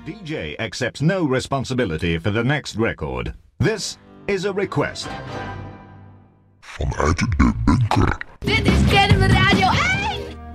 DJ accepts no responsibility for the next record. This is a request. Vanuit de